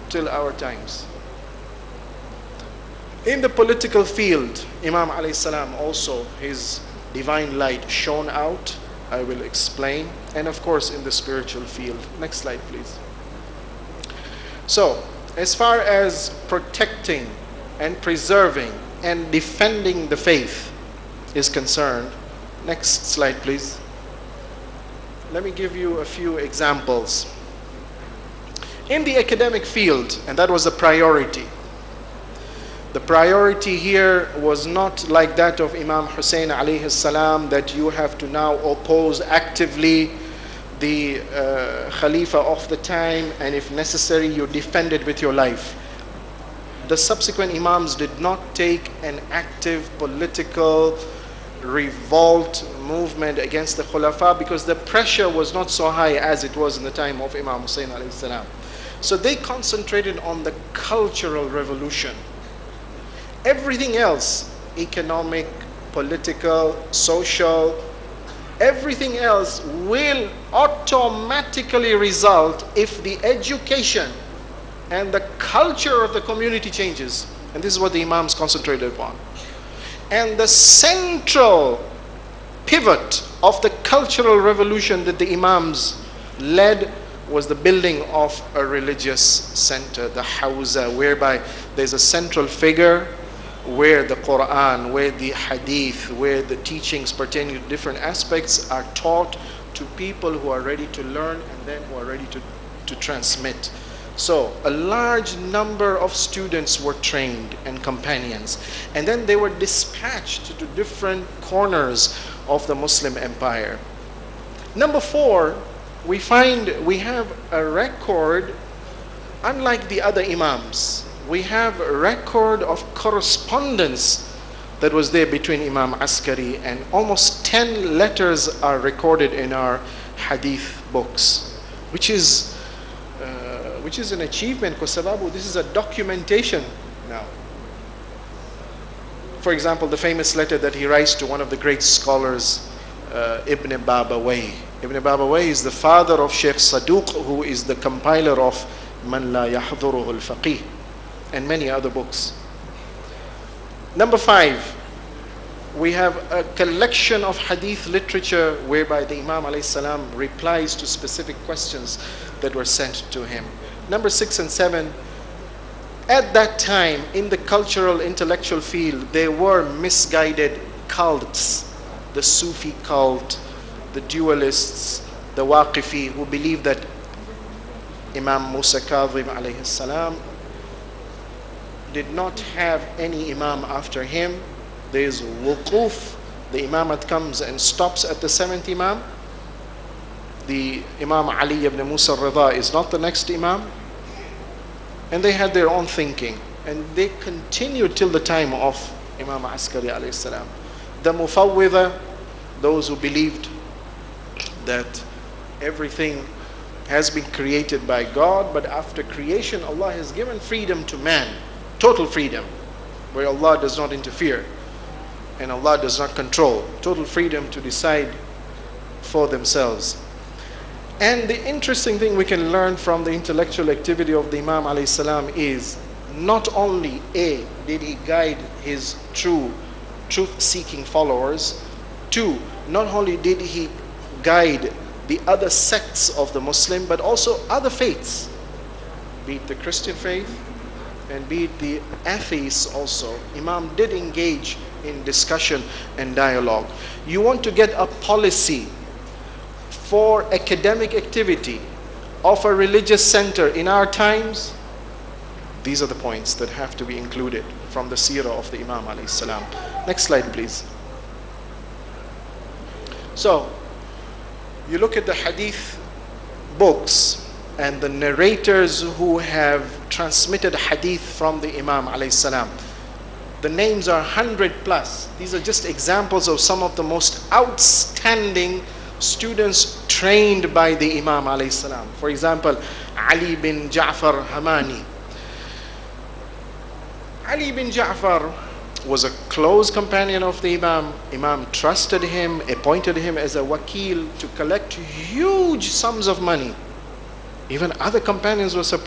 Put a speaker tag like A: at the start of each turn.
A: till our times. In the political field, Imam alayhi salam also, his divine light shone out. I will explain. And of course in the spiritual field. Next slide please. So, as far as protecting and preserving and defending the faith is concerned, next slide please. Let me give you a few examples. In the academic field, and that was a priority. The priority here was not like that of Imam Hussein alayhi salam, that you have to now oppose actively the Khalifa of the time, and if necessary you defend it with your life. The subsequent Imams did not take an active political revolt movement against the Khulafa, because the pressure was not so high as it was in the time of Imam Hussein alayhi salam. So they concentrated on the cultural revolution. Everything else, economic, political, social, everything else will automatically result if the education and the culture of the community changes. And this is what the Imams concentrated upon. And the central pivot of the cultural revolution that the Imams led was the building of a religious center, the Hawza, whereby there's a central figure where the Quran, where the Hadith, where the teachings pertaining to different aspects are taught to people who are ready to learn and then who are ready to transmit. So a large number of students were trained and companions, and then they were dispatched to different corners of the Muslim empire. Number 4, we have a record, unlike the other Imams. We have a record of correspondence that was there between Imam Askari, and almost 10 letters are recorded in our hadith books, which is an achievement, because Sababu, this is a documentation now. For example, the famous letter that he writes to one of the great scholars, Ibn Babawayh. Ibn Babawayh is the father of Sheikh Saduq, who is the compiler of Man La Yahduruhu al-Faqih, and many other books. Number 5, we have a collection of hadith literature whereby the Imam alayhi salam replies to specific questions that were sent to him. Number 6 and 7, at that time in the cultural intellectual field, there were misguided cults, the Sufi cult, the dualists, the Waqifi, who believed that Imam Musa Kadhim alayhi salam did not have any Imam after him. There is wuquf, the Imamat comes and stops at the 7th Imam. The Imam Ali ibn Musa al-Rida is not the next Imam. And they had their own thinking, and they continued till the time of Imam Askari alayhi salam. The Mufawwidha, those who believed that everything has been created by God, but after creation Allah has given freedom to man, total freedom, where Allah does not interfere and Allah does not control, total freedom to decide for themselves. And the interesting thing we can learn from the intellectual activity of the Imam alayhi salam is not only did he guide his truth-seeking followers, 2, not only did he guide the other sects of the Muslim, but also other faiths, be it the Christian faith and be it the atheists also. Imam did engage in discussion and dialogue. You want to get a policy for academic activity of a religious center in our times, these are the points that have to be included from the seerah of the Imam alayhi salam. Next slide please. So you look at the hadith books and the narrators who have transmitted hadith from the Imam alayhi salam. The names are 100 plus. These are just examples of some of the most outstanding students trained by the Imam alayhi salam. For example, Ali bin Ja'far Hamani. Ali bin Ja'far was a close companion of the Imam. Imam trusted him, appointed him as a wakil to collect huge sums of money. Even other companions were surprised.